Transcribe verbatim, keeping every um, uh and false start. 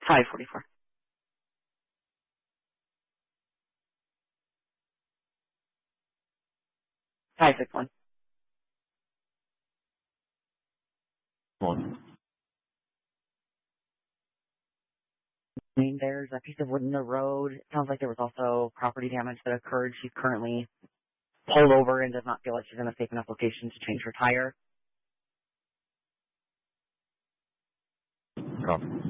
five forty-four. five six one. One. I mean, there's a piece of wood in the road. It sounds like there was also property damage that occurred. She's currently pulled over and does not feel like she's in a safe enough location to change her tire. Copy.